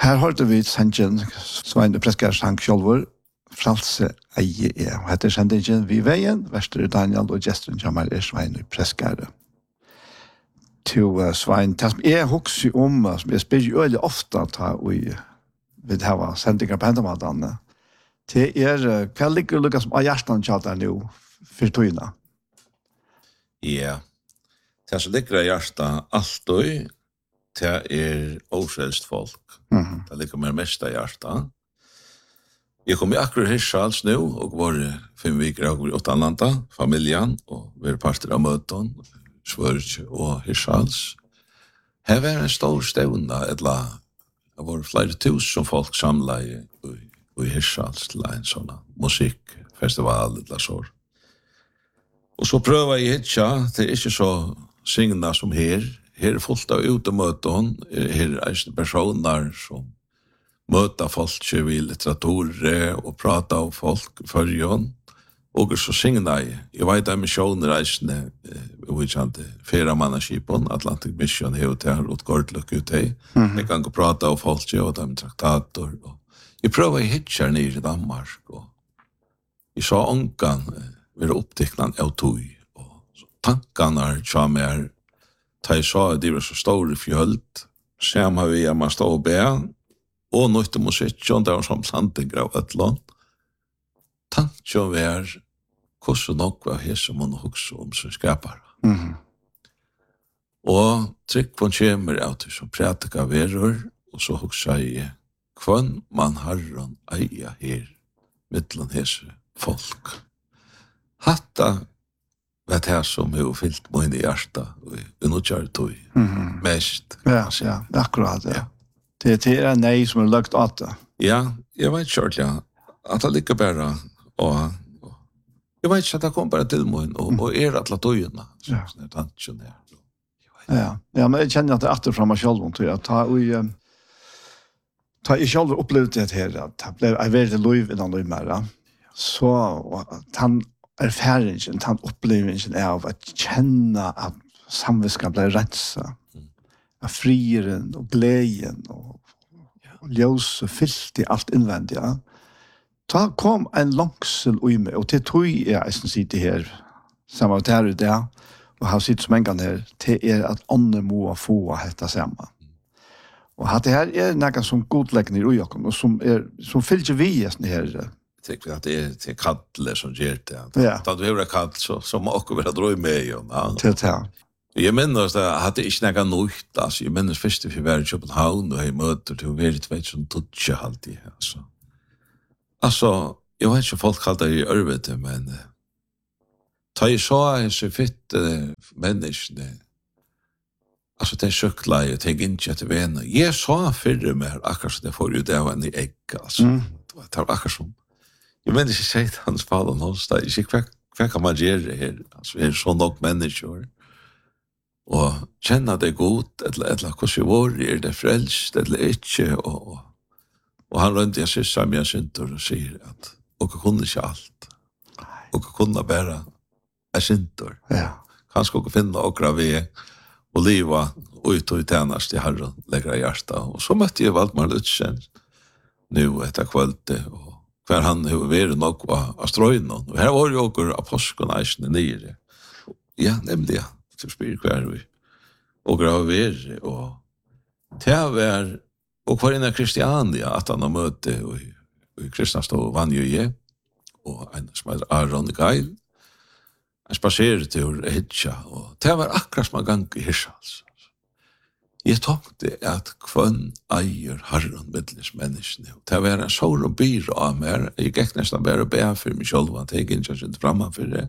Her hørte vi sendjen Svein Preskar sang sjølvor, fralse eie er. Og etter sendingen vi veien, verster Daniel og gesten Jamal Svein Preskar. Til Svein, det som jeg husker om, som jeg spiller jo veldig ofte ta og vi har sendinger på hendematene, det hva ligger lukket som av hjertan tjater nå for tøyene? Ja, det som ligger av hjertan alltid, det ofrelst folk. Det ligger mer mest av hjertan. Jeg kom i akkurat Hirschals nu, og var 5 veker av i Åttalanda, familjen, og vi parter av møten, Svørg og Hirschals. Her var en stor stevna, det var flere tusen folk samlet i Hirschals til en sånn musikkfestival, eller sånn. Og så prøver jeg hitja, det ikke så signa som her. Her fullt av utemøten, her personer som møter folk i litteraturer og prater av folk i førjen. Og så signa jeg vet av missioner reisende, vi kjente Feramannaskipen, Atlantic Mission, her og Gordløk ut her. Jeg kan gå prate av folk og de traktater. Jeg prøver å hitje ned i Danmark, og jeg sa ångan være opptiknet av tog, og tankene kom her, da jeg sa at de var så store fjølt, sammen har vi man stod og be, og nøyte musikken, det var som plantinger av et land. Tanken var hvordan nok var her som man husker om som skapere. Og tryggvann kommer av til som prætika verur, og så husker jeg kvann man harran eia her, mittlen hese folk. Hatta var det som har fyllt mig i hjärta og unnutjar tog mest. Ja, akkurat, ja. Det en nej som lagt åt det. Ja, jeg vet kjørt, ja. At det ligger bare, og jeg vet ikke at det kom bare til mig, og alla togene, sånn er tanken her. Ja, men jeg kjenner at det er fram av sjølven, tror jeg. Ta jeg selv opplevde det her, at det ble en veldig lov innan lov mer, så han erfaringen, han opplevingen av å kjenne at samviskan ble renset, av frieren og gleden og ljøse fyllt i alt innvendig. Da kom en langsel ui meg, og til tog jeg sitter her, sammen med her i det, og har sitt som en gang her, til at andre må få dette sammen. Og at det her noe som godleggende i ujakken, og som fyller vi i her. Jeg tenker at det kallet som gjør det. Da du har kallet, så må dere være drøy med. Til det. Jeg minnes at det ikke noe nøyt. Jeg minnes først til vi var i København, og jeg møter til å være et veit som tutsi alltid. Altså, jeg vet ikke folk kallet det i Ørvete, men da jeg så så fitte menneskene, altså det sykla jeg, tenk ikke etter vene. Jeg så fyrre mer, akkurat som det får jo det av en i egg, altså. Det var akkurat som. Jeg mener ikke sett hans fallen hos deg, ikke hva kan man gjøre her, altså er så nok mennesker, og kjenne det godt, eller hvordan jeg det frelst, eller ikke, og han rundt jeg synes som jeg synter og sier at dere kunne ikke alt, dere kunne bare synter. Kanskje dere finne dere ved og livet ut og tjenest i Herren, legger i hjertet. Og så møtte jeg Valdemar Lutzen nå etter kvöldet, og hver han har vært nok av strøynen. Og her var jo dere apostleneisene nere. Ja, nemlig, ja. Så spyr hver vi. Og dere har vært, og til hver, og hver innan Kristiania, at han har møtt i Kristianstad Vanjøye, og en som heter Aron Geil, en spaseretur hitja, og det var akkurat som en gang i Hirschals. Jeg tenkte at kvann eier Herren middels menneskene. Det var en sår og byr av meg. Jeg gikk nesten bare be for meg selv, at jeg ikke sitter fremme for det.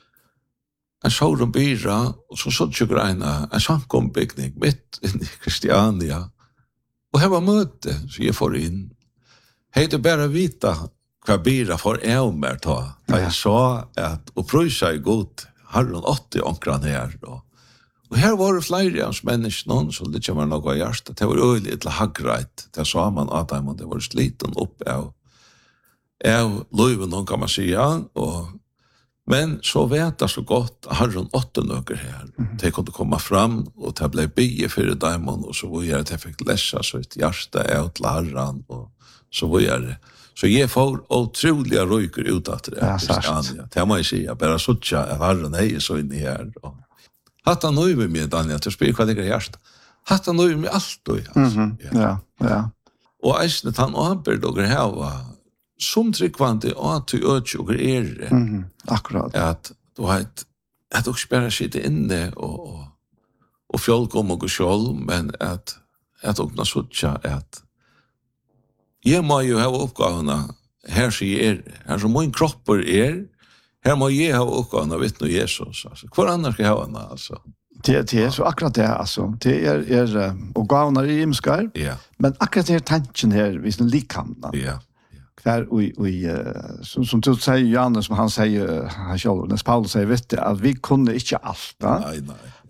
En sår og byr, og så sånn ikke greina, en samkombygning midt inn i Kristiania. Og her var møte, så jeg får inn. Hei, det bare vita hva byra får jeg mer ta. Da jeg sa at, og prøy seg godt, Herren 80 omkran her, og her var det flere av menneskene, så det ikke var noe av hjertet. Det var øyelig et hagreit. Det sa man at det var sliten opp av løyven, kan man si, og Men så vet det så godt, har hun 8 nøkker her. De kunne komme fram, og det ble bygge for dem, og så var jeg at jeg fikk lese så et hjerte av til herren, og så var jeg det. Så jeg får utroliga røyker ut av det. Det må jeg si, jeg bare suttja at herren er så inne her. Hatt han nøy med meg, Daniel, til å spørre hva det er hjerte. Hatt han nøy med alt, ja. Og eisne han åper dere her var som tryggvande og til øtje og akkurat. At du vet, at dere spiller sitte inne og fjolk om og sjål, men at dere suttja at jeg må jo ha oppgavene her sier her som min kropper her må jeg ha oppgavene vitt noe Jesus. Altså. Hvor annars skal jeg ha henne, altså? Det är så akkurat det alltså. Det är och gåvnar I imskar. Ja. Men akkurat det tanken här visst en likhamna. Ja. Kvar vi som du säger Johannes som han säger han själv när Paulus säger vet du att vi kunde inte allt. Nej.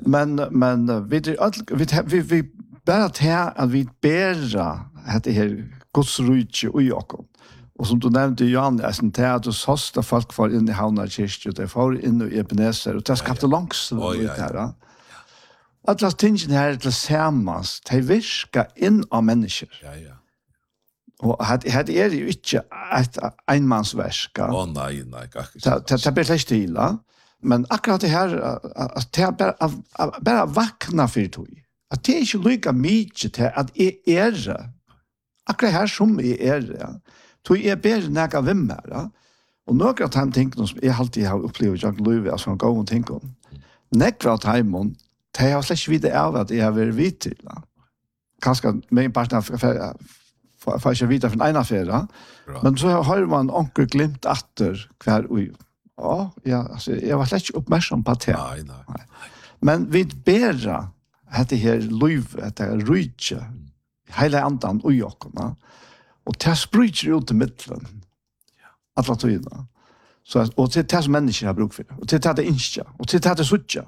Men vi bara här att vi bära det här Guds rike och Jakob. Och som du nämnde Johannes det att du såsta folk för in I Havnar kyrkje det för in I Ebenezer och det skapade långsam ut där. Alla tingen här till sammas, de virka in av människor. Ja. Och det är ju inte ett enmansverska. Nej, det blir lätt stilla. Men akkurat det här, att det bara vakna för tog. Att det är inte lika mycket till att är akkurat här som är tog är bättre näka vimmar. Och några av de tingene som jag alltid har upplevt jag löv alltså en gång tänk om. Några av timon det har släkt vidare av att jag har varit vid till. Kanske med partner för jag vidare från en affär. Men så har man onkel glimt åter kvar och alltså jag var släkt uppmärksam på det. Nej. Men vi bära det här löv det här rike hela andan och jockorna och det sprider ut I mitten. Alla tiden. Så och det som människor har bruk för. Och det det inte och det sucha.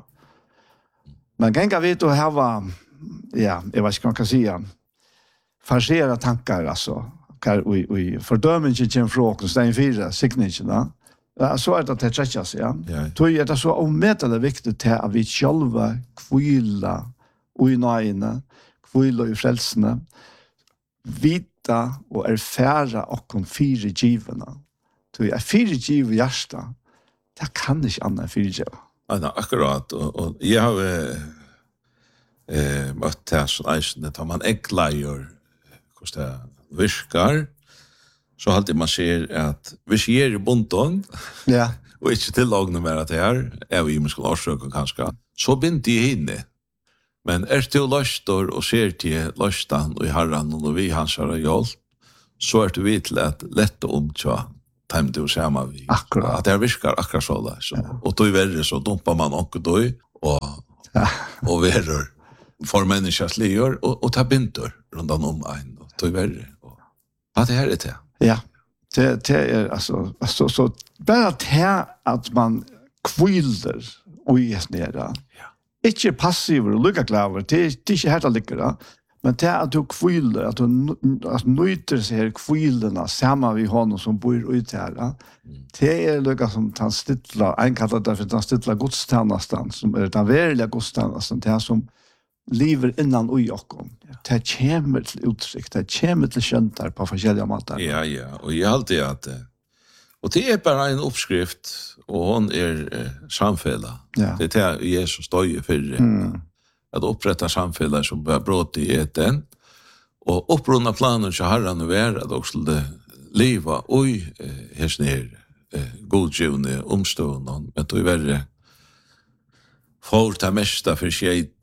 Men gänga vet och här var jag vet inte vad kan säga. Fargera tankar alltså. Vi fördömningen till frågan sten 4 signature då. Så är det tjächas ja. Då är det så omätligt viktigt att vi själva kvilla och I näina kvilla I frälsna vita och erfära och kom fyra givarna. Så jag fyra giv hjärta. Det kan inte annat fyra giv. Ja, akkurat. Och jag har mött det som eisen, tar man ägglager hos det virkar, så alltid man ser att vi ser I bonton, ja. Och inte tillagna med att det här, vi imenskal årsøk kanske, så binder jag inne. Men du løstor og ser til løstan og I herran og vi hans har hjulp, så det vi til at lette tja time du sama vi. Akkurat. At det virkar akkurat så da. Så. Og då I verre så dumpar man onke då og verre for menneskers lier og ta binter rundt om en og då verre. Ja, det her det. Ja, det alltså så bara det att man kvilder och I snära. Ikke passiv og lukka klaver, det er ikke helt allikker, men det at du kviler, at du nøyter seg her kvilene sammen med honom som bor ut her, det lukka som den stilla, en kallar det for den stilla godstjennesten, som den verilige godstjennesten, det som lever innan ui okkom. Det kommer til uttrykk, det kommer til kjøntar på forskjellige måter. Ja, og jeg alltid at och det bara en uppskrift och hon samfälla. Ja. Det är Jesus står för att upprätta samfälla som bör brott I eten och upprunna planen så Herren och är att också det leva oj här godjune omstånden men då är värre för ta mesta för skeit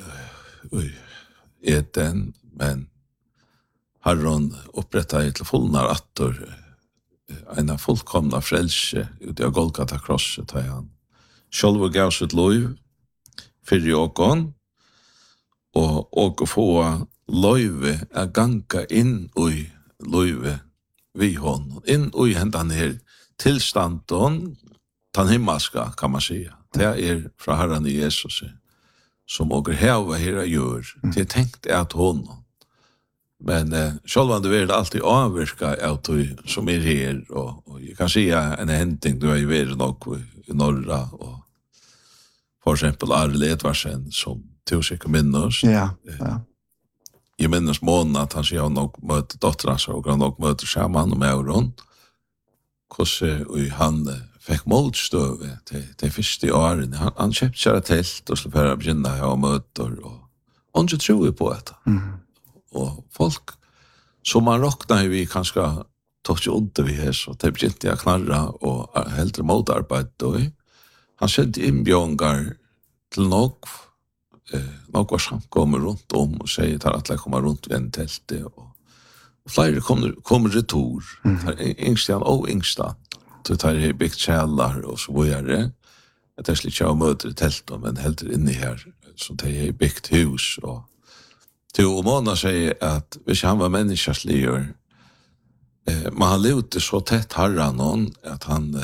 eten men Herren upprätta ett fullnar attor en fullkomna frälse ut I Golgata krosset har han. Själva gav sitt liv för jokon och få löve att ganga in I löve vi hon in I hända ner tillstanden tan himmelska kan man säga. Det från Herren Jesus som åker här vad hela gör. Det tänkte att hon Men själva det är alltid avvirka av det som är här och jag kan säga en händning du har ju varit nog i norra och för exempel Arle Edvardsen som tog minnes. Ja. Jag minns månaden att han säger nog möter dottern så han nog möter samman med hon. Hur han fick motstöve till första åren. Han köpte sig ett tält och så för att börja ha möter och hon tror ju på det. Och folk som man råknar vi kanske tog ju under vi här så det började jag knarra och helt motarbete då. Han sände inbjörngar till några samkommer runt om och säger att alla kommer runt vid en tälte och flera kommer retur. Yngstan och yngstan. Så tar det byggt källar och så vidare. Att det skulle jag möter i tältet men helt inne här så det är byggt hus och till Mona säger att hvis han var människasligur man har levt så tätt harran någon att han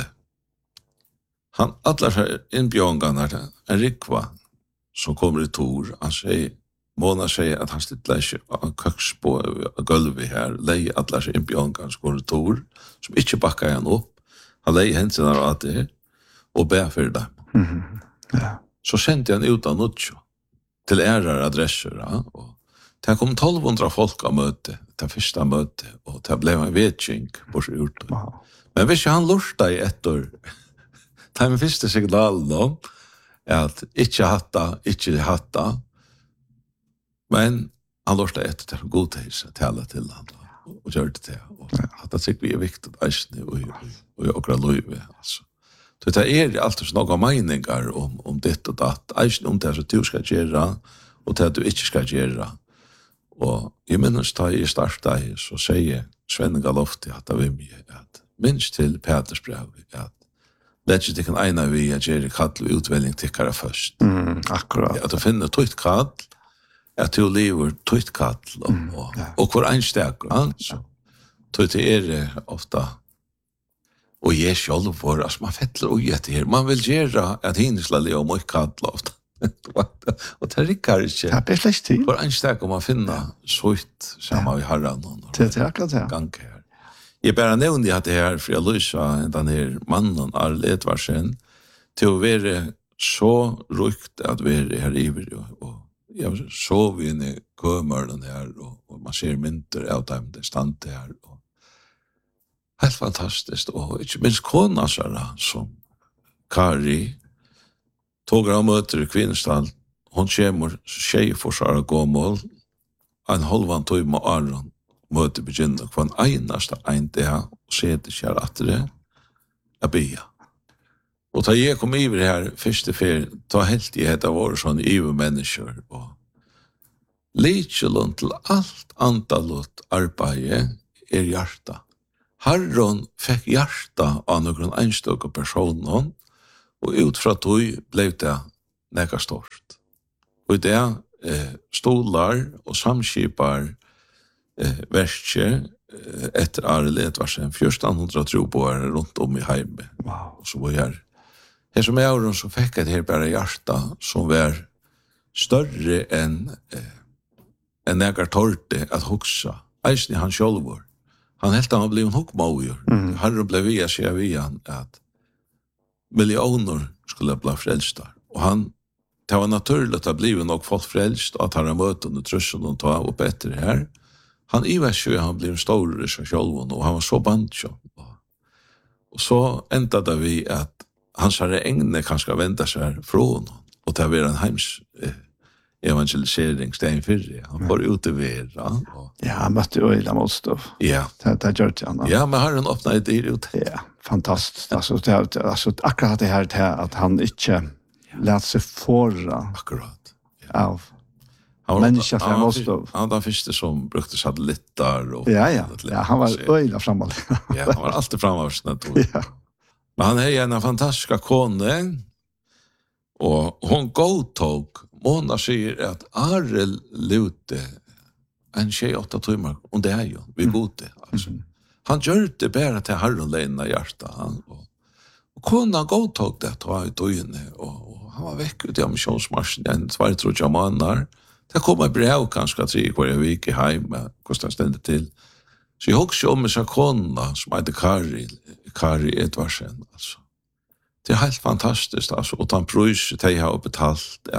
alla så inbjörngarna en rikva som kommer i tor han säger Mona säger att han stilla köks på golvet här lägger alla så inbjörngarna som går i tor som inte backar han upp han lägger händerna av det och ber för dem Ja. så sände han ut av Nuccio till ärar adresser och det kom 1200 folk av möte, det första möte, och det blev en vetskink på sig ut. Men hvis han lurta i ett år, det är min första signal då, att inte hatta, men han lurta ett till godhus att tala till han och gör det. Och att det tycker vi är viktigt och jag och löjve. Alltså. Så det är alltid så några meningar om det och datt, om det så du ska göra och det du inte ska göra. Og jeg minnes da jeg startet så sier Sven Galofti at det var mye at minst til Peters brev at lett ikke kan ene vi at gjøre kall og utvelling tikkere først. Akkurat. At du finner tøyt kall, at du lever tøyt kall og hver enstekker. Tøyt det ofta og jeg selv for, altså man fettler og etter her. Man vil gjøre at hinnesla leve mye kall ofta. Och det rickar inte. Ja, det är släkt till. För en stark om man finna sånt samma vi har någon. Det är akkurat det. Gång här. Jag bara nämnde att det här för jag lösa den här mannen Arle Edvardsen till att vara så rykt att vara här i och jag sov in i kömaren här och man ser mynter av dem det stand där och helt fantastiskt och inte minst kona som Kari tog av möter i Kvinnstall. Hon kommer tjej för Sara Gåmål. En halvan tog med Aron möter begynner på en enaste en dag och sätter sig att det är bia. Och då jag kom över här första fer ta helt i det var sån evig människor och Leitjelund till allt antalet arbete är hjärta. Herren fick hjärta av någon enstaka personer og utfra tog blev det nekka stort. Og det stolar og samskipar verskje etter Arle Edvardsen 1400 på rundt om i Heime. Wow. Og så var jeg her som jeg så fikk jeg det her bare hjärta som var større enn nekka torte at hoksa. Eisen han sjølvor. Han helt han blev en hokmauer. Herre blev via seg via at miljoner skulle bli frälsta. Och det var naturligt att bli nog folk frälst att han har möten och trösten och ta upp efter det här. Han i värsjö han blev stor i sig själv och han var så bandsjö. Och så ändade vi att hans herre ägne kanske vända sig från och det var en heims evangelisering steg för han var ute vid Ja, han mötte öjla motstånd. Ja. Det gör det han. Ja, men han öppnade det ut. Ja, fantastiskt. Alltså akkurat det här till att han inte lät sig förra Akkurat. av människa som motstånd. Han var den första som brukte satelliter och Ja, han var öjla framåt. Ja, han var alltid framåt. Ja. Men han är en fantastisk kone och hon godtog Mona säger att Arel lute en 28 timmar och det är ju vi gode alltså. Han gör det bara till Herren läna hjärta och kona godtog det ta ut inne och han var väck ut i missionsmarschen den 2-3 månader Det kommer brev kanskje 3 kvar vik I heim, hvordan det stender til. Så jeg husker om en kona som heter Kari Edvardsen, altså. Det helt fantastiskt, altså, og den prøys de har betalt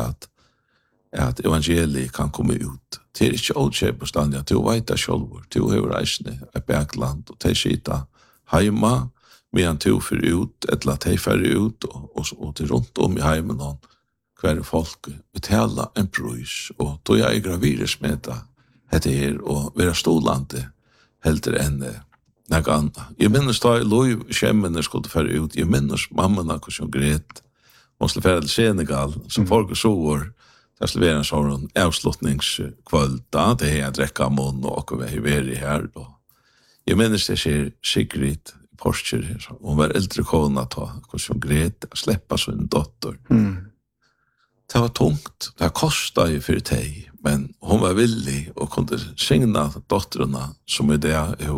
at evangeliet kan komme ut. Det ikke åtkjøp på stand, du vet det selv, du har reisende I Bergland, og de sitter heima, medan du får ut, eller at de får ut, og til rundt om I heimen, og hver folk betaler en prøys, og då jeg gravides med det her, og være stolande, helter enn noe annet. Jeg minnes da Lov Kjemmene skulle fære ut, jeg minnes mamma hvordan hun gret, hun skulle fære til Senegal, som folk så var, det skulle være en sånn avslutningskvöld, det er jeg drekka munn, og vi er vært her, og jeg minnes det skjer Sigrid Porscher, hun var eldre kona, hvordan hun gret, sleppa sin dotter. Det var tungt, det kostet jo for deg, men hon var villig og kunde signa dotterna som det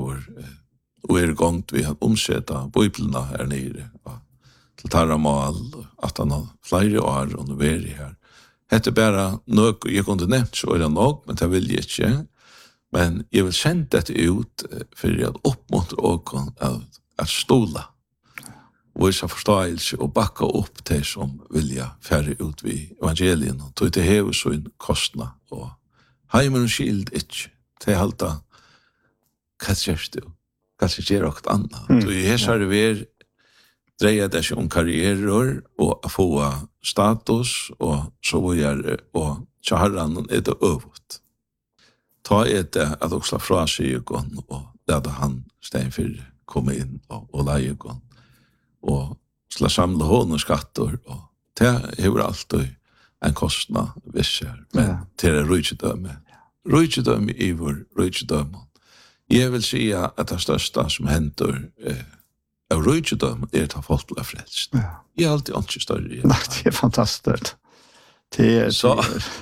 og gongt vi har omsetta bibelna her nere til tarra mal at han har flere år og nå er her. Hette bara nok, jeg kunne nevnt så er det nok, men det vil jeg ikke. Men jeg vil sende dette ut for å oppmuntre åkken at stola og visa forståelse og bakka opp de som vilja færre ut vid evangelien og tog til hever så en kostnad og heimen og skild ikke til halta hva gjør du? Hva gjør åkt annet? Tog i hesar ver dreier det seg om karrierer og få status og så videre og tjarran er det øvut. Ta det at også fra seg og det han stein for komme inn og leie og slå samle hånd og skatter og det hever alltid en kostnad visser, men til det rydgjødømme. Rydgjødømme I vår rydgjødømme. Jeg vil si at det største som henter av rydgjødømme å folk blir frelst. Jeg er alltid ikke større. Nei, det fantastisk. Så...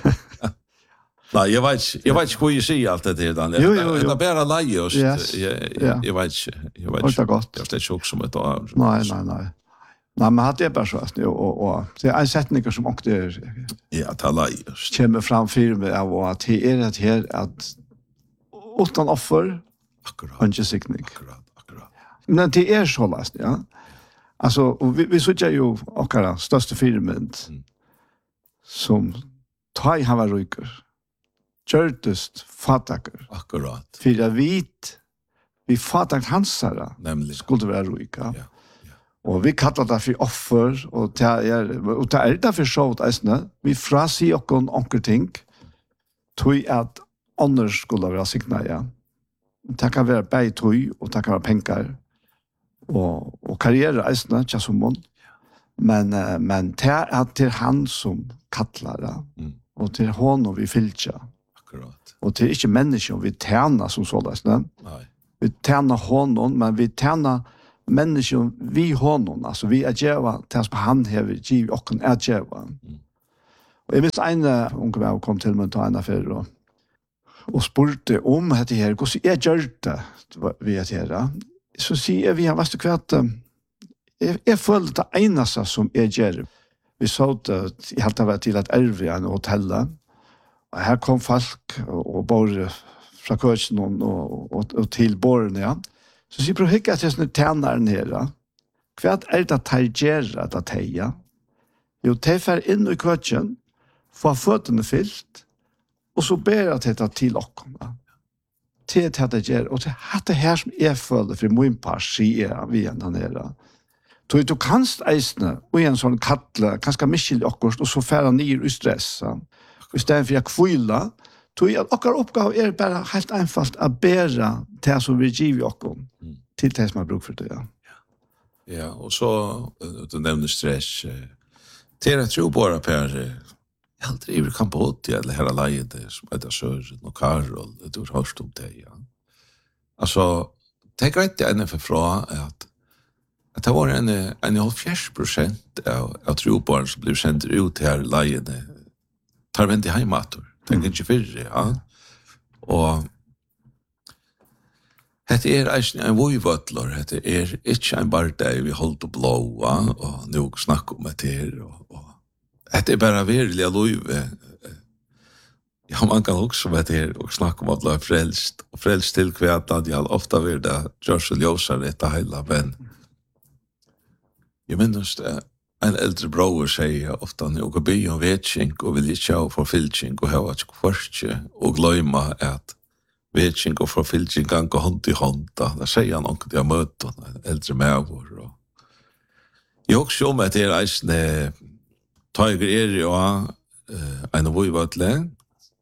Nei, jeg vet ikke hva jeg sier alt det der. Jo. Det er bare leie oss. Yes. Jeg vet ikke. Det er godt. Det er ikke også som et år. Nei. Nei, men det er bare så. Og det er en setning som åkte ja, det er leie oss. Kommer fram for meg av at det er et her at utan offer og ikke sikning. Akkurat. Men det er så last, ja. Altså, vi sier jo akkurat største firmynd som tar han var ryker. Gjørtest fataker. Akkurat. For jeg vet, vi fatakt hansara nemlig skulle være ryka. Ja. Og vi kallar det for offer, og det er det for sjåt eisne. Vi frasier okkon onker ting, tog at annars skulle være signa, ja. Det kan være bei tog, og det kan være penger, og karriere eisne, tja som mån. Men det er til han som kallar det, og til honom vi fylltja. Akkurat. Og til ikke mennesker vi tjener som såleisne. Nei. Vi tjener honom, men vi tjener mennesker vi honom, altså vi er djeva til som han hever giv okken er djeva. Og jeg visste en unge med kom til meg til en affære og spurte om dette her, hvordan jeg gjør det vi er til her. Så sier vi, vet du hva, jeg føler det eneste som jeg gjør. Vi så det, jeg hadde vært til et erve i en hotelle, og her kom folk og bor fra køkken og til bårene, ja. Så sier prøv ikke at jeg sånne tjeneren her. Hva er det at jeg gjør det teia? Jo, de fer inn i køkken, får føttene fylt, og så ber jeg det til dere. Til det gjør, og det er det her som jeg føler, for min par sier vi enn her. Du kanst eisne, og en sånn kattle, kanskje miskjel akkurat, og så færa nyer i stress. I stedet for jeg kvila, tog at okkar oppgave er bare helt einfalt å bære det som vi giver okkar til det som har bruk for det, ja. Ja, og så, du nevner stress, til jeg tror bare Per, jeg har aldri i Kambodja, eller hele leide, som heter Søren og Karol, du har hørt om det, ja. Altså, det er greit jeg for fra at det var en 70% av trobarn som blev sendt ut her leide, tar vendt i heimater. Tenk ikke fyrre, ja. Og dette er en vojvøtler, dette er ikke en bardei vi holdt å blåa, og nå snakke om det her, og dette er bare virkelig av lov. Ja, man kan också vara det och snacka om att bli frälst. Och frälst till kvätad, jag ofta vill det görs och ljósar detta hela, men jag minns det. En äldre bror säger ofta när jag be om vetsking och vill inte ha förfyllning och ha ett först och glömma att vetsking och förfyllning kan gå hand i hand. Där säger han också att jag möter en äldre människor. Jag också om att det är en tager och en vojvatle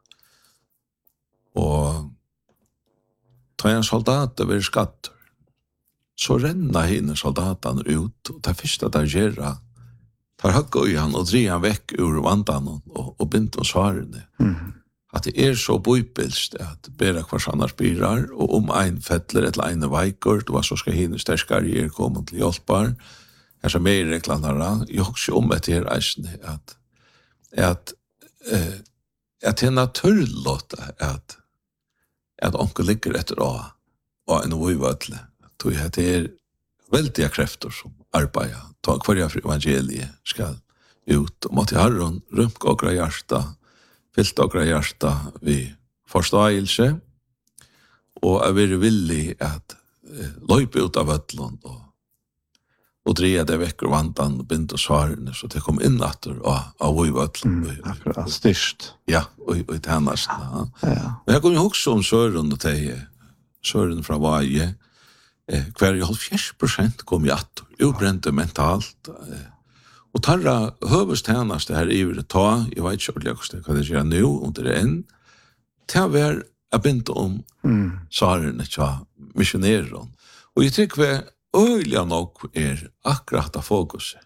och tar en soldat över skatter. Så renner henne soldaten ut och det första där gör tar högg i han och drar han väck ur vandan och binter svarene. Att det är så bojpilst att bära kvars annars byrar och om en fettler eller en vajkort då så ska hinna stärskare komma till hjälpar. Här som är reklamera. Jag också om att det är att det är naturligt att onkel ligger efter och en vojvatle. Tror jag att det är väldiga krafter som arbetar. Ta kvarja för evangeliet ska ut och måtte Herren rymka okra hjärta, fyllt okra hjärta vid förståelse och är villig att löpa ut av ödlån och dreja det veckor vantan och binda svaren så det kom in efter av vojvödlån. Akkurat, styrst. Ja, och i tennast. Men jag kommer också om Søren och Søren från Vaje. Hver 70% kom i attor, ubrente mentalt. Och tarra hövestjänast det här ivret ta, jag vet inte ordentligt vad det gör nu under en, det var att binda om svaren till missionären. Och jag tycker öliga nog är akkurat av fokuset.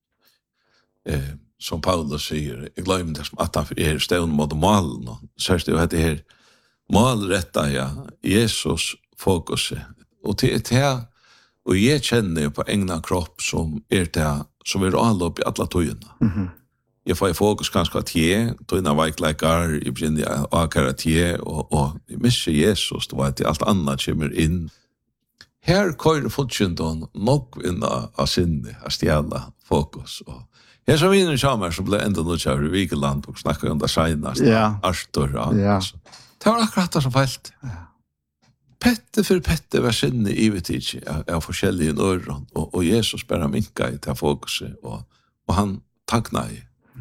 Som Paulus säger, jag glömmer det som att han är stående mot malen. Så är det att det här malrätta, Jesus fokuset. Och det är och jag känner på egna kropp som det som alla upp i alla tojerna. Jag får fokus ganska att tojna vaikläkar, i början akar att och jag missar Jesus, då att allt annat kommer in. Här kör fortsättningen nog in av sinne, att stjäla fokus. Här som vinner kommer så blir ändå något av Vikeland och snackar om det senast. Arthur. Ja. Det var akkurat det som fällt. Pette för pette var sinne i vittig av forskjellige øren, og Jesus bare minka i til fokuset, og han tankna i.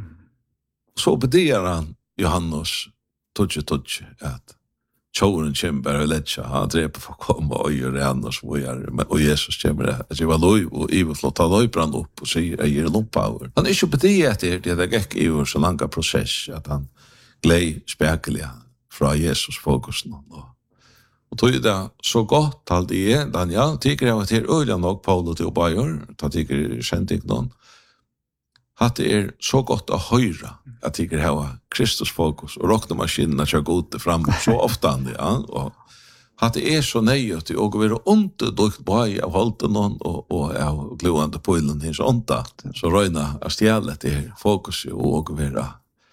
Så bedier han Johannes tutsi at tjåren kommer bare letja, han dreper for å komme og gjøre Johannes, og Jesus kommer at jeg var lov, og jeg vil ta løybrann opp og sier jeg gir lompauer. Han ikke bedier etter det gikk i så langa prosess, at han glei spekelig fra Jesus fokusen, och tog det så gott allt det Daniel tycker jag att det är öliga nog Paul och Tobias ta tycker känt inte någon att det är så gott att höra att tycker ha Kristus fokus och rockna maskinerna kör gott fram så ofta och att det är så nöjt och går inte dock bara av hållt någon och av glödande polen hins onta så röna att stjäla det fokus och vara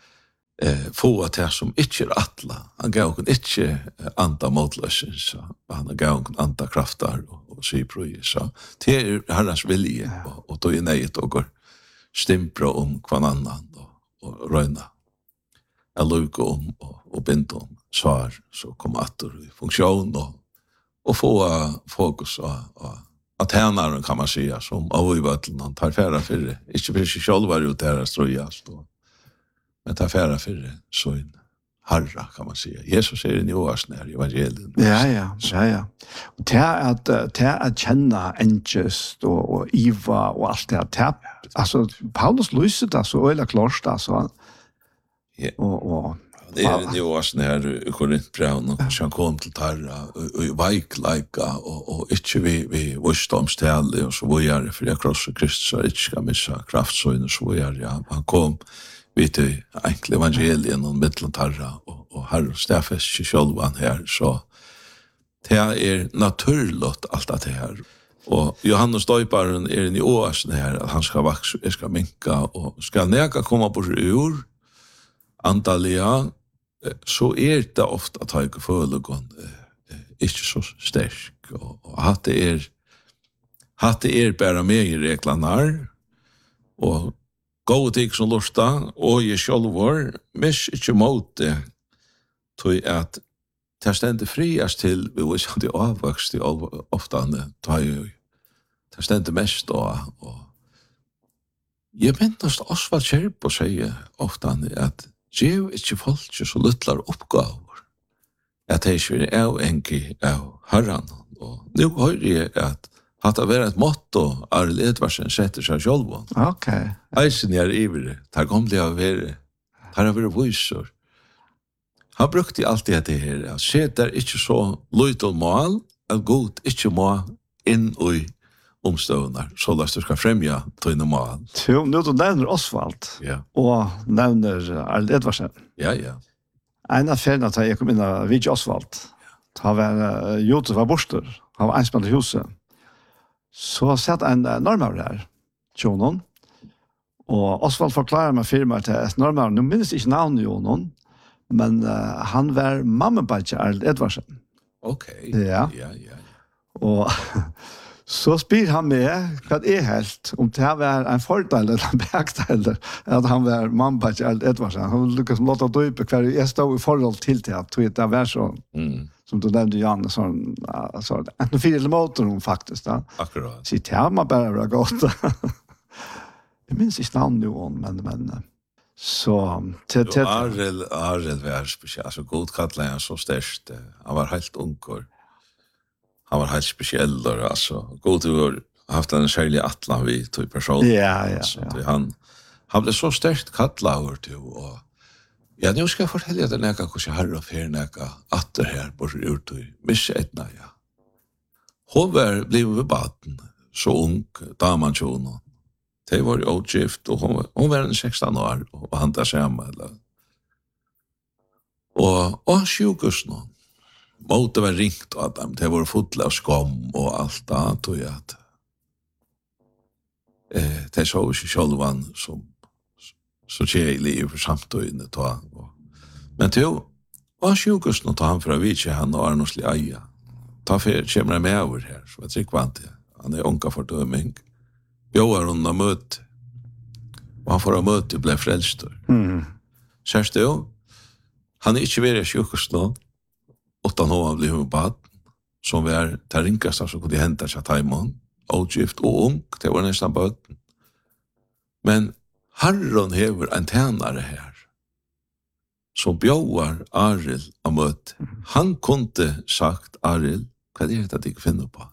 få att det som inte är attla. Han gav inte anta motlösen, så han gav anta kraftar och syproj. Så det är Herrens vilje och då är nejt och går stimpra om kvann annan och röjna. Jag lukar om och binda om svar så kommer attor i funktion och få fokus att tjänaren kan man säga som av i vattlen han tar färra för det. Inte för sig själv var ut där att ströjas då. Men ta färra för det så en Herra kan man säga. Jesus är den jovaste här i evangelien. Ja. Och det är att känna ängest och Iva och allt det här. Alltså Paulus lyser det så öliga klart alltså. Och det är den jovaste här i Korintbrevn och han kom till Herra och vaiklaika och inte vi vårstomställe och så var för jag krossar Kristus så inte ska missa kraftsöjn och så var han kom vet du, enkle evangelien og mittlantarra og Herre Steffes sjølvan her, så det er naturligt alt det her. Og Johannes Døyparen er en i åsen her, at han skal vokse, jeg skal minka, og skal neka komme på ur, antallia, så det ofta at jeg føler ikke så sterk, og at det er bare meg i reklanar, og gå ting som lusta, og jeg sjølvor, mis ikke måte tog at det stendte friast til, vi var ikke avvokst, ofte tar jo, det stendte mest og jeg minnes Osvald Kjerp og sier ofte at «Gjev ikke folk så luttlar oppgaver, at det ikke er enkelt av herren». Og nå hører jeg at det var et motto Arild Edvardsen setter seg selv. Ok. Eisen er ivrig, det kom til å være, det har vært viser. Han brukte alltid det her, at se der ikke så løyt og mål, at god ikke må inn i omstøvner, så la du skal fremja tøyne mål. Nå du nevner Osvald, Ja. og nevner Arild Edvardsen. Ja. En av ferien at jeg kom inn av Vidje Osvald, han var Josef var borster, han var einspann i huset. Så satt en normar der, Jonon, og Osvald forklarer meg firmaet til et normar, nå minnes ikke navnet Jonon, men han var mammabadje Arild Edvardsen. Ok. Ja. Ja. Og så spyr han med hva det helt, om det var en fordel eller en begdel, at han var mammabadje Arild Edvardsen. Han lykkes med låta døype hver jeg stod i forhold til at det var sånn, som du nevnte, Jan, sånn, en fire motor faktisk, da. Akkurat. Så det har man bare vært godt. Jeg minns ikke navnet jo, men så... Arild var spesiell, altså god kallet han så størst. Han var helt unger. Han var helt spesiell, altså. God har haft en særlig atlan vi tog person. Ja. Han ble så størst kallet og ja, nu skal jeg fortelle deg neka hvordan jeg har og fer neka atter her bort ut og misse etna, ja. Hun var blivet ved baden, så ung, daman tjonen. De var jo utgift, og hun var en 16 år, og han der sammen. Og sjukes nå. Måte var ringt av dem, de var fotla av skam og alt det, tog jeg at de så ikke sjølvan som så kjeilig for samtøyene ta. Men til var sjukes nå ta han fra Vidje, han og Arnosli Eia. Ta for kommer jeg med over her, så jeg trykker vant til. Han er unga for døming. Bjøver hun har møtt, og han får ha møtt og ble frelst. Kjæreste jo, han er ikke vært sjukes nå, utan hun har blitt bad, som var til ringast som kunne hente seg taimon, utgift og ung, det var nesten bøten. Men Herren hever en tjenare her, som bjøver Arild av møte. Han kunne sagt, Arild, hva er det at jeg finner på?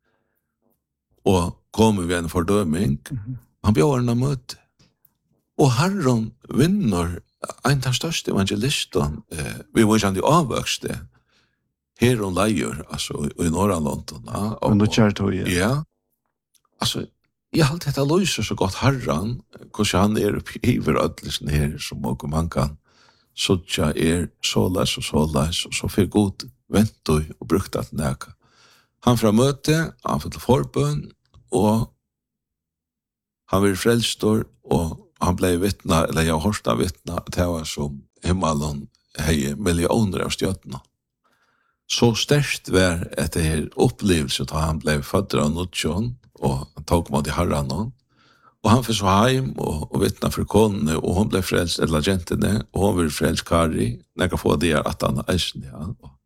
Og kommer vi en fordøming, han bjøver en av møte. Og Herren vinner en av de største evangelistene, vi var ikke avvøkste, her hun leier, altså i Norra London. Og nå kjører tog igjen. Ja, altså, jeg har alltid løser så godt Herren, hvordan han hiver ødelsen her, som man kan suttja såleis, og så fyrir god vent og brukt alt neka. Han fra møte, han fyrir til forbøn, og han var frelstor, og han ble vittna, eller jeg har hørt vittna, det var som himmelen hei millioner av stjøttene. Så sterkt var etter her opplevelse da han ble født av Nutsjon, og han tok mot i Herren. Og han fikk så heim og vittna for konene, og hun ble frelst, eller jentene, og hun ble frelst Kari, når jeg få det at han er eisen, ja.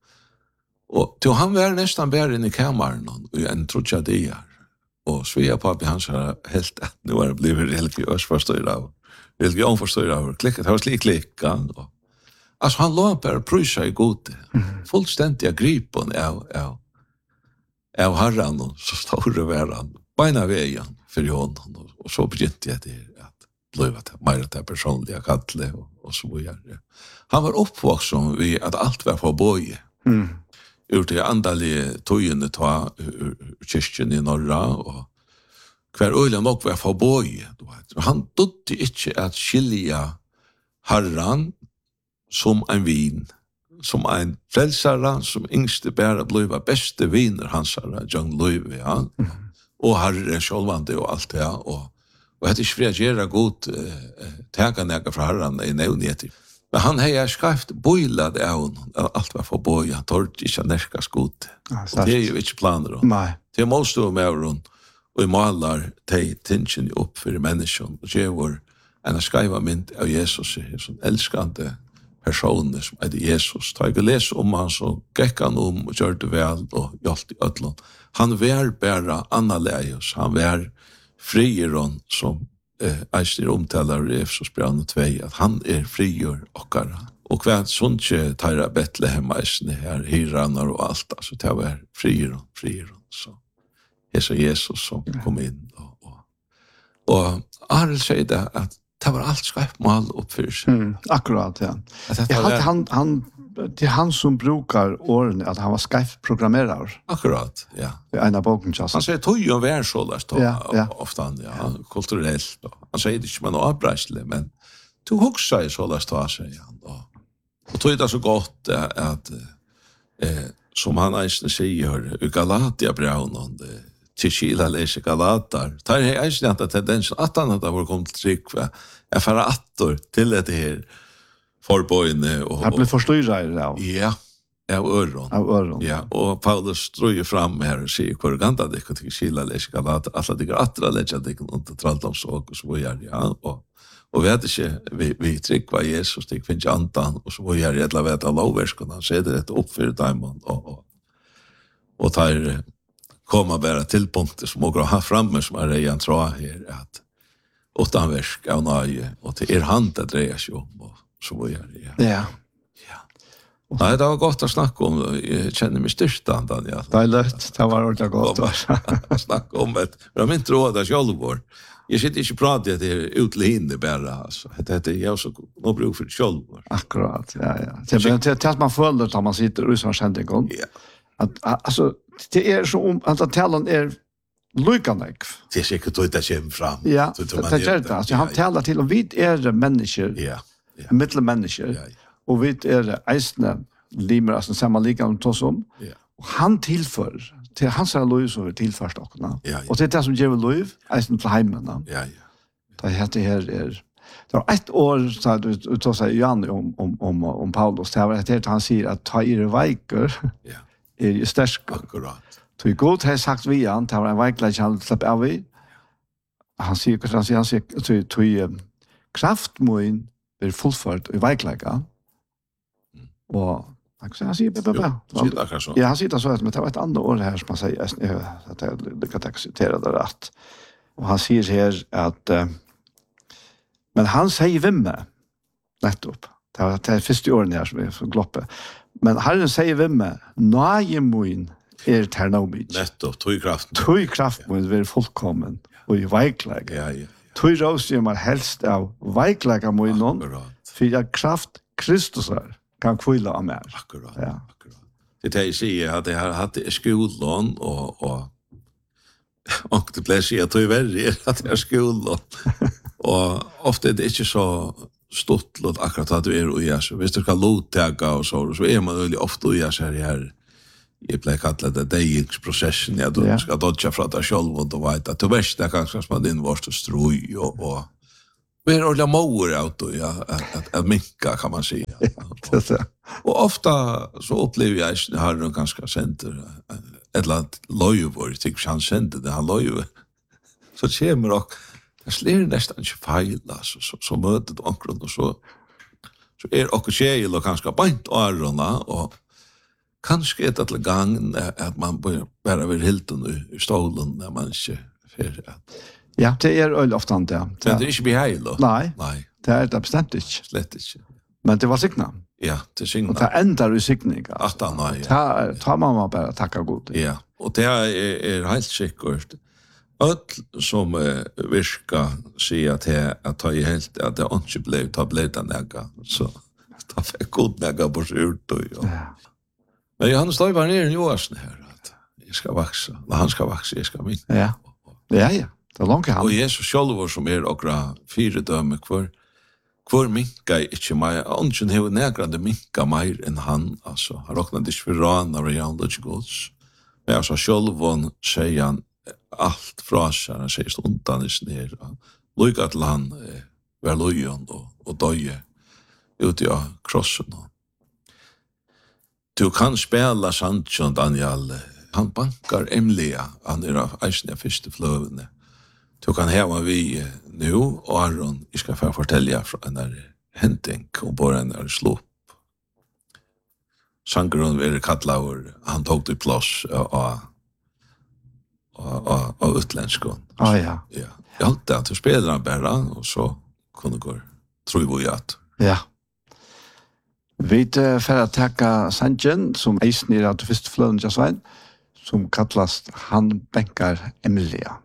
Og til han var nesten bare inn i kammeren, og jeg trodde jeg det her. Og Svea papi han sa helt at nå er det blivet religiøs forstøyre av, religion forstøyre av, klikket, det var slik klikket, og altså, han lå bare prøysa i gode, fullstendig gripen av Herren, og så store var han, beina veien for hånden, og så begynte jeg det at bliva til mer til personlige kattle, og så videre. Han var oppvokst som vi, at alt var på bøye. Ur til andalige tøyene ta kyrkjen i Norra, og hver øyla nok var på bøye. Han dødde ikke at skilja Herren som en vin, som en frelsare, som yngste bæra bliva beste viner hansara, John Løyve, ja. Og Herre sjølvande og alt det, og det er ikke fri at gjøre god tega nega fra Herren i nevnigheter. Men han har skreft bøylad av alt var for bøy, han tårt ikke nerkas god. Og det er jo ikke planer om. Nei. Det er målstå med hon, og i malar de tingene opp for menneskene, og det var en skreiva mynd av Jesus, som elskande personer som heter Jesus. Da jeg leser om han, så gikk han om og gjør det vel og gjort i ødlån. Han var bare annerledes. Han var frieren som Eisner omtaler i Efesos brev 2, at han frier okkara. Og hva sånn ikke tar Betlehem Eisner her, hyraner og alt, altså det var frieren. Så det er Jesus som kom inn. Og Arild sier det at det var alt skarpt mål oppfyrt. Akkurat, ja. Det han som brukar årene at han var skarpt programmerer. Akkurat, ja. I en av boken. Han sier tog jo vær så løst, ofte kulturellt. Han sier det ikke med noe avbreiselig, men du hoksa I så løst, sier han. Og tog det så godt at som han eisne sier, i Galatia-braunen, til Kila leser Galater. Det eisne at tendensen at han hadde vært kommet til trygg, jeg færre attor til dette her forbøyene. Han ble forstyrret av. Ja, av øron. Ja, og Paulus drøyer fram her og sier, hvor ganda det ikke til Kila leser Galater, alle de atra leser det ikke under tralldomsåk, og så var jeg, ja, og vi hadde ikke, vi trygg var Jesus, det finnes andan, og så var jeg redla ved at lovverskene, han sier det oppfyrir daimon, og tar komma bara till punkter som åker ha framme som redan tror här att utan verk av nöje och till hand det drejer sig om och så var det. Ja. Nej, det var gott att snacka om. Jag känner mig styrstad, Daniel. Det är lätt. Det var ordentligt gott att snacka om det. Jag har inte råd att självvård. Jag sitter inte prata att det är utlinje bara. Alltså. Det är jag så nog bruk för självvård. Akkurat, ja. Det är att man följer när man sitter i sån sändning. Ja. Alltså, det är så att talen är lyckande. Det är säkert att det kommer fram. Ja, det gör det. Alltså, han talar till och vi är människor. Ja. Mittelmänniskor. Ja. Och vi är eisne limer, alltså samma likadant tos om. Ja. Och han tillför till hans liv så tillförst också. Ja. Och det är det som ger liv eisne till hemmen. Ja. Det här är det var ett år så du tar sig Jan om Paulus. Det var det han säger att ta i veikor. Ja. Är ju stark. Akkurat. Så god har sagt vi han tar en veiklag han släpp av vi. Han säger han säger kraftmoin blir fullfört i veiklaga. Och han säger ja, han sitter så att men det var ett annat år här som man säger att det kan acceptera det rätt. Och han säger här att men han säger vimme nettopp. Det är första året här som är så gloppe. Men Herren säger vimme najemoin ternomid. Nettopp, tog kraft moin blir fullkommen och i veiklaga. Ja. Tog råser man helst av veiklaga moin någon. För att kraft Kristus kan kvilla av mer. Akkurat. Ja. Det jag säger att det har haft skolan och det blir sig att det är värre att det är skolan. Och ofta är det inte så stort låt akkurat att du är och jag så visst du ska lotäga och så är man väldigt ofta och jag här jag blir kallat det dagingsprocessen ja du ska dodja från det själv och då vet att du vet det kanske som din varst och stroj och vi är ordentligt måer out då, ja, att minka kan man säga. Och ofta så upplever jag att har de ganska center eller lojvor, tycker han sände det han lojvor. Så kommer och det slår nästan inte fel alltså så mötet omkring och så är och själ och kanske bant arrona och kanske ett till gång att man bara över hilton i stolen när man inte för att ja, det är ofta det. Men det är inte behejl då? Nej, det är det bestämt inte. Slett inte. Men det var signa. Ja, det signa. Och det ändrar i signing. Att nej. Ta man bara tacka god. Ja, och det är helt säkert. Öll som virka säga att ta i helt att det inte blev tableta näga. Så ta för god näga på ut då. Ja. Men Johannes står bara ner i Johansson här att jag ska växa. När han ska växa, jag ska minka. Ja. Ja. Det är långt han. Och Jesus själv som är okra fyra döme kvar minka inte mer. Ongen har nägrande minka mer än han. Alltså, han råknade inte för ran av reality gods. Men alltså själv säger han allt fra sig. Han säger stundan i snir. Lycka till han var lojon och döje ut i krossen. Du kan spela Sancho Daniel. Han bankar Emilia. Han är av eisne första flövene. Du kan heva vi nu, og Aron, jeg skal få fortelle fra en henting, og bare en slå sangren var kattlaur, han tog det plats och utländsk. Ja. Ja. Jag hade att spela han bara och så kunde gå tror vi att. Ja. Vi för att tacka Sanjen som eisen i det första flöden jag sa som kallas han bänkar Emilia.